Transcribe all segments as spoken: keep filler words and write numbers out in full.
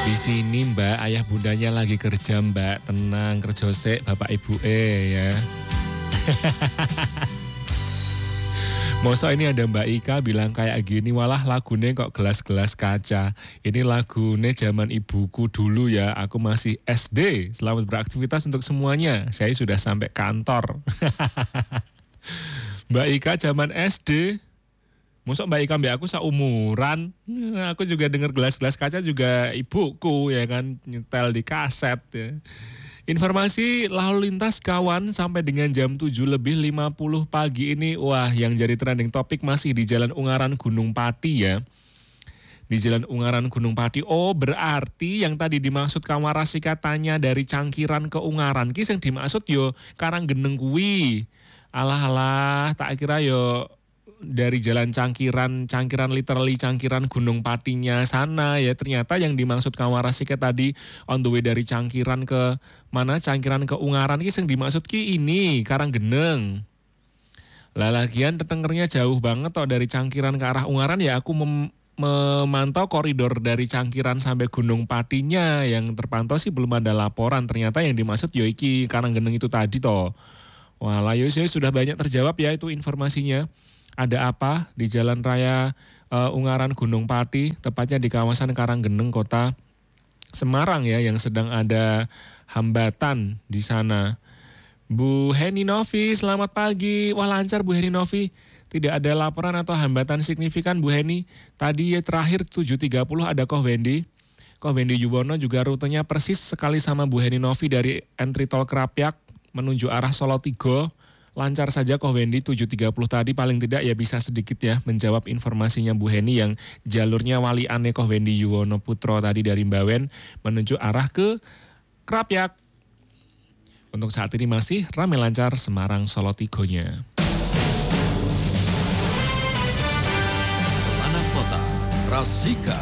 Di sini Mbak, ayah bundanya lagi kerja Mbak, tenang kerja sik bapak ibu eh ya. Masa ini ada Mbak Ika bilang kayak gini, walah lagunya kok gelas-gelas kaca. Ini lagunya zaman ibuku dulu ya, aku masih S D. Selamat beraktivitas untuk semuanya, saya sudah sampai kantor. Mbak Ika zaman S D. Masa Mbak Ika Mbak aku seumuran, aku juga dengar gelas-gelas kaca juga ibuku ya kan, nyetel di kaset ya. Informasi lalu lintas kawan sampai dengan jam tujuh lebih lima puluh pagi ini, wah yang jadi trending topik masih di Jalan Ungaran Gunung Pati ya. Di Jalan Ungaran Gunung Pati, oh berarti yang tadi dimaksud Kawarasi katanya dari Cangkiran ke Ungaran, ki yang dimaksud yo Karanggeneng kuwi. Alah-alah tak kira yo dari Jalan Cangkiran, Cangkiran literally Cangkiran Gunung Patinya sana ya. Ternyata yang dimaksud Kawarasike tadi on the way dari Cangkiran ke mana? Cangkiran ke Ungaran ki sing dimaksud ki ini Karanggeneng. Lah lagian tetengernya jauh banget toh dari Cangkiran ke arah Ungaran ya. Aku mem memantau koridor dari Cangkiran sampai Gunung Patinya, yang terpantau sih belum ada laporan. Ternyata yang dimaksud yo iki Karanggeneng itu tadi toh. Walah yo sudah banyak terjawab ya itu informasinya. Ada apa di Jalan Raya uh, Ungaran Gunung Pati, tepatnya di kawasan Karanggeneng, Kota Semarang ya, yang sedang ada hambatan di sana. Bu Heni Novi, selamat pagi. Wah lancar Bu Heni Novi. Tidak ada laporan atau hambatan signifikan Bu Heni. Tadi ya, terakhir tujuh tiga puluh ada Koh Wendy. Koh Wendy Yuwono juga rutenya persis sekali sama Bu Heni Novi dari entry tol Krapyak menuju arah Solo Tigo. Lancar saja Koh Wendy tujuh tiga puluh tadi, paling tidak ya bisa sedikit ya menjawab informasinya Bu Heni yang jalurnya wali ane Koh Wendy Yuwono Putro tadi dari Mbawen menuju arah ke Krapyak. Untuk saat ini masih ramai lancar Semarang Solo Tigonya. Mana kota Rasika.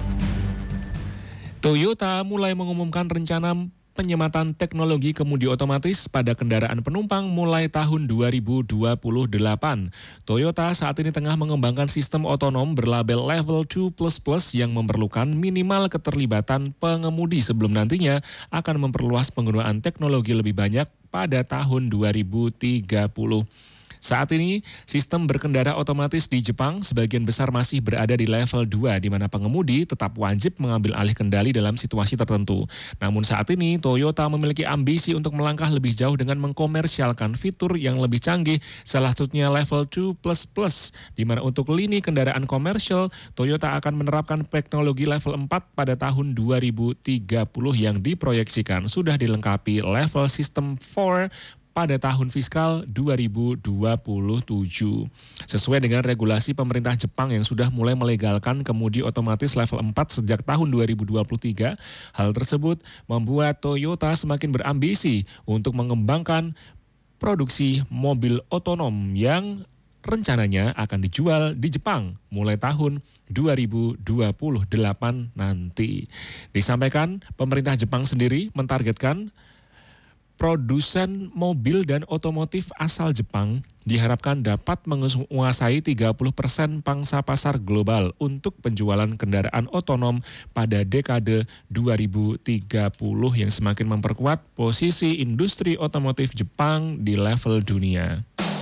Toyota mulai mengumumkan rencana penyematan teknologi kemudi otomatis pada kendaraan penumpang mulai tahun dua ribu dua puluh delapan. Toyota saat ini tengah mengembangkan sistem otonom berlabel Level dua plus plus yang memerlukan minimal keterlibatan pengemudi sebelum nantinya akan memperluas penggunaan teknologi lebih banyak pada tahun dua ribu tiga puluh. Saat ini, sistem berkendara otomatis di Jepang sebagian besar masih berada di level dua, di mana pengemudi tetap wajib mengambil alih kendali dalam situasi tertentu. Namun saat ini, Toyota memiliki ambisi untuk melangkah lebih jauh dengan mengkomersialkan fitur yang lebih canggih, salah satunya level dua plus plus, di mana untuk lini kendaraan komersial, Toyota akan menerapkan teknologi level empat pada tahun dua ribu tiga puluh yang diproyeksikan sudah dilengkapi level sistem empat pada tahun fiskal dua ribu dua puluh tujuh. Sesuai dengan regulasi pemerintah Jepang yang sudah mulai melegalkan kemudi otomatis level empat sejak tahun dua ribu dua puluh tiga, hal tersebut membuat Toyota semakin berambisi untuk mengembangkan produksi mobil otonom yang rencananya akan dijual di Jepang mulai tahun dua ribu dua puluh delapan nanti. Disampaikan pemerintah Jepang sendiri mentargetkan produsen mobil dan otomotif asal Jepang diharapkan dapat menguasai tiga puluh persen pangsa pasar global untuk penjualan kendaraan otonom pada dekade dua ribu tiga puluh yang semakin memperkuat posisi industri otomotif Jepang di level dunia.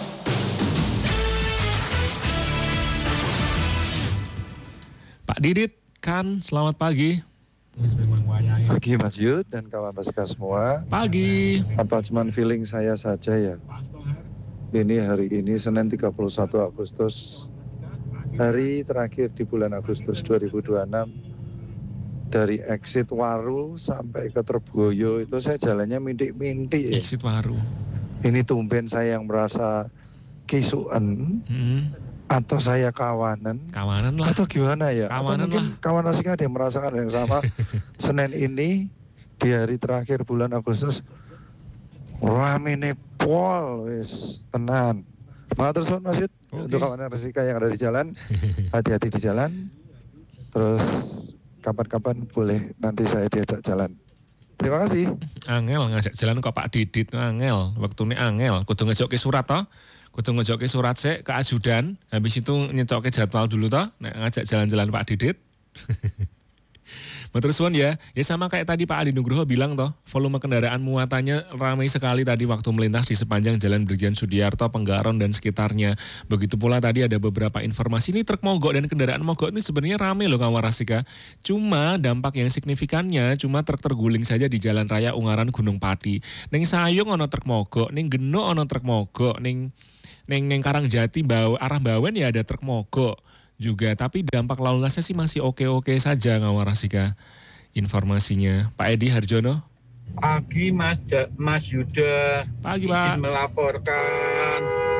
Pak Didit, kan selamat pagi. Pagi Mas Yud dan kawan Rasika semua. Pagi. Apa cuman feeling saya saja ya? Ini hari ini Senin tiga puluh satu Agustus, hari terakhir di bulan Agustus dua ribu dua puluh enam. Dari exit Waru sampai ke Terboyo itu saya jalannya mintik-mintik ya. Exit Waru. Ini tumben saya yang merasa kisuan. Hmm. Atau saya kawanan, kawanan lah, atau gimana ya? Kawanan atau mungkin lah. Kawan Rasika ada yang merasakan yang sama. Senin ini di hari terakhir bulan Agustus, ramene pol, wis tenan. Matur suwun Mas Yud, okay. Untuk kawan Rasika yang ada di jalan, hati-hati di jalan. Terus kapan-kapan boleh nanti saya diajak jalan. Terima kasih. Angel ngajak jalan kok Pak Didit, angel, waktunya angel. Kudu ngejoki surat toh. Kudu ngejoki surat sik ke ajudan, habis itu nyecoke jadwal dulu toh, nek ngajak jalan-jalan Pak Didit. Matur suwun ya. Ya sama kayak tadi Pak Adi Nugroho bilang toh, volume kendaraan muatannya ramai sekali tadi waktu melintas di sepanjang Jalan Brigjen Sudiarto, Penggaron dan sekitarnya. Begitu pula tadi ada beberapa informasi ini truk mogok dan kendaraan mogok ini sebenarnya ramai loh kawan Rasika. Cuma dampak yang signifikannya cuma truk terguling saja di Jalan Raya Ungaran Gunung Pati. Ning Sayung ono truk mogok, ning Geno ono truk mogok, ning ning ning Karangjati bawa arah Bawen ya ada truk mogok juga, tapi dampak lalu lintasnya sih masih oke-oke saja ngawar Rasika informasinya. Pak Edi Harjono. Pagi Mas ja, Mas Yuda. Pagi izin Pak. melaporkan.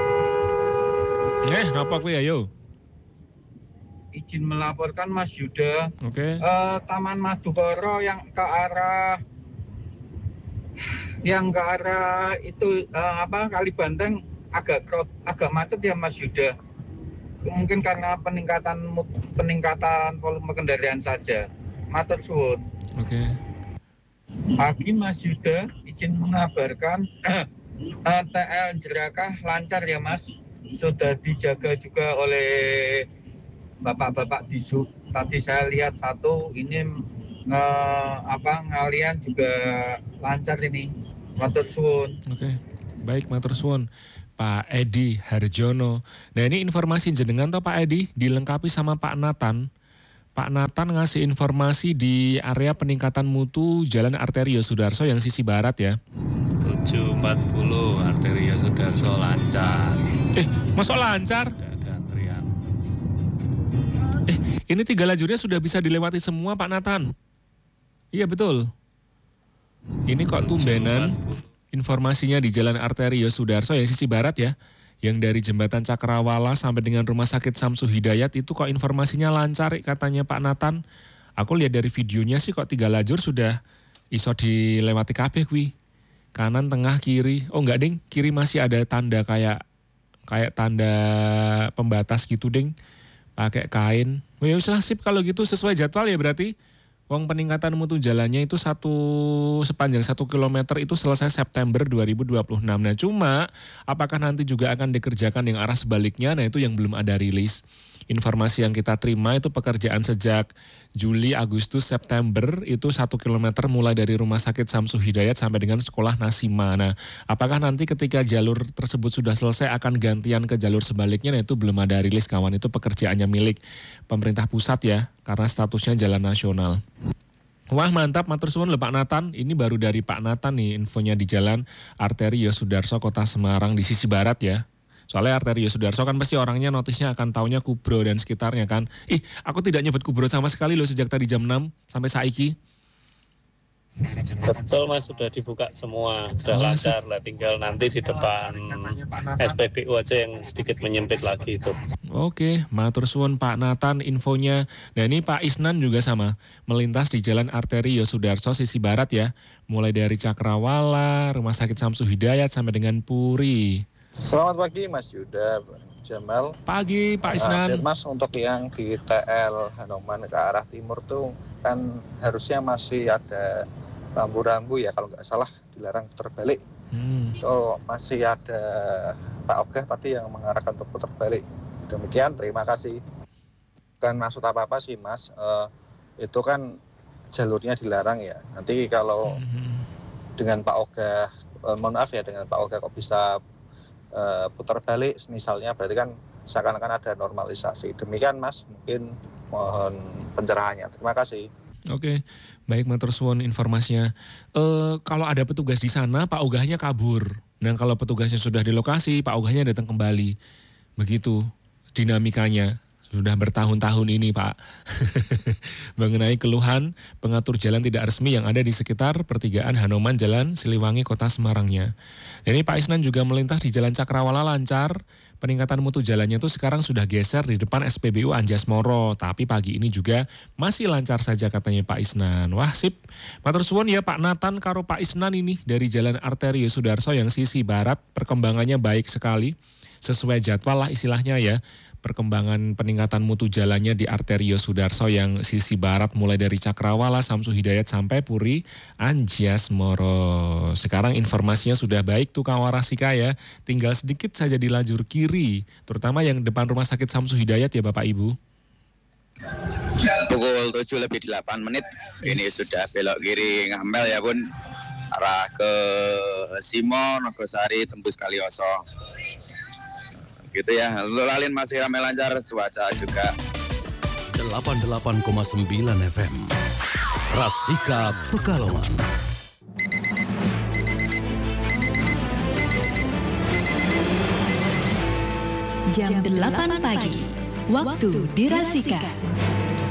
Eh, napa kuwi ayo? Izin melaporkan Mas Yuda. Oke. Eh, Taman Madukoro yang ke arah yang ke arah itu eh, apa Kalibanteng agak krot, agak macet ya Mas Yuda. Mungkin karena peningkatan peningkatan volume kendaraan saja. Matur suwun. Oke. Pagi Mas Yuda, izin mengabarkan eh, T L Jerakah lancar ya Mas. Sudah dijaga juga oleh bapak-bapak di sub. Tadi saya lihat satu ini eh, apa ngalian juga lancar ini. Matur suwun. Oke. Baik, matur suwun. Pak Edi Harjono. Nah ini informasi jenengan toh Pak Edi dilengkapi sama Pak Nathan. Pak Nathan ngasih informasi di area peningkatan mutu Jalan Arterio Sudarso yang sisi barat ya. tujuh empat puluh Arterio Sudarso lancar. Eh, masuk lancar? Tidak ada antrian. Eh, ini tiga lajurnya sudah bisa dilewati semua Pak Nathan. Iya betul. Ini kok tumbenan informasinya di Jalan Arterio Sudarso yang sisi barat ya, yang dari Jembatan Cakrawala sampai dengan Rumah Sakit Samsu Hidayat itu kok informasinya lancar katanya Pak Nathan. Aku lihat dari videonya sih kok tiga lajur sudah iso dilewati kabeh kuwi. Kanan, tengah, kiri. Oh enggak ding, kiri masih ada tanda kayak kayak tanda pembatas gitu ding. Pakai kain. Oh ya usah sip kalau gitu sesuai jadwal ya berarti. Wong peningkatan mutu jalannya itu satu sepanjang satu kilometer itu selesai September dua ribu dua puluh enam. Nah cuma apakah nanti juga akan dikerjakan yang arah sebaliknya? Nah itu yang belum ada rilis. Informasi yang kita terima itu pekerjaan sejak Juli, Agustus, September itu satu kilometer mulai dari Rumah Sakit Samsu Hidayat sampai dengan Sekolah Nasima. Nah apakah nanti ketika jalur tersebut sudah selesai akan gantian ke jalur sebaliknya? Nah itu belum ada rilis kawan, itu pekerjaannya milik pemerintah pusat ya karena statusnya jalan nasional. Wah mantap, matur suwun lho Pak Nathan. Ini baru dari Pak Nathan nih infonya di Jalan Arterio Sudarso Kota Semarang di sisi barat ya. Soalnya Arterio Sudarso kan pasti orangnya notisnya akan taunya Kubro dan sekitarnya kan. Ih, aku tidak nyebut Kubro sama sekali loh sejak tadi jam enam sampai saiki. Betul Mas, sudah dibuka semua, sudah Oh, lancar lah, tinggal nanti di depan S P B U aja yang sedikit menyempit lagi itu. Oke, matur suwun Pak Nathan infonya. Nah ini Pak Isnan juga sama, melintas di Jalan Arterio Sudarso sisi barat ya. Mulai dari Cakrawala, Rumah Sakit Samsu Hidayat sampai dengan Puri. Selamat pagi Mas Yuda, Jamal. Pagi Pak Isnan. Uh, Mas, untuk yang di T L Hanoman ke arah timur tuh kan harusnya masih ada rambu-rambu ya, kalau nggak salah dilarang putar balik. Hmm. Itu masih ada Pak Ogah tadi yang mengarahkan untuk putar balik. Demikian, terima kasih. Bukan maksud apa-apa sih Mas, uh, itu kan jalurnya dilarang ya. Nanti kalau Hmm. dengan Pak Ogah, uh, mohon maaf ya, dengan Pak Ogah kok bisa uh, putar balik misalnya, berarti kan seakan-akan ada normalisasi. Demikian Mas, mungkin mohon pencerahannya. Terima kasih. Oke, baik matur suwun informasinya. Eh kalau ada petugas di sana, Pak Ogahnya kabur. Nah kalau petugasnya sudah di lokasi, Pak Ogahnya datang kembali. Begitu dinamikanya. Sudah bertahun-tahun ini Pak. Mengenai keluhan pengatur jalan tidak resmi yang ada di sekitar pertigaan Hanoman Jalan Siliwangi Kota Semarangnya. Dan ini Pak Isnan juga melintas di Jalan Cakrawala lancar. Peningkatan mutu jalannya itu sekarang sudah geser di depan S P B U Anjas Moro. Tapi pagi ini juga masih lancar saja katanya Pak Isnan. Wah sip. Matur suwun ya Pak Nathan karo Pak Isnan ini dari Jalan Arterio Sudarso yang sisi barat. Perkembangannya baik sekali. Sesuai jadwal lah istilahnya ya. Perkembangan peningkatan mutu jalannya di Arterio Sudarso yang sisi barat mulai dari Cakrawala, Samsu Hidayat sampai Puri Anjas Moro. Sekarang informasinya sudah baik tuh Kawarasika ya. Tinggal sedikit saja di lajur kiri, terutama yang depan Rumah Sakit Samsu Hidayat ya Bapak Ibu. pukul tujuh lebih delapan menit ini sudah belok kiri Ngampel ya Bun, arah ke Simo, Nogosari, tembus Kalioso gitu ya. Untuk lalin masih ramai lancar, cuaca juga. delapan puluh delapan koma sembilan F M Rasika Pekalongan. Jam delapan pagi, waktu di Rasika.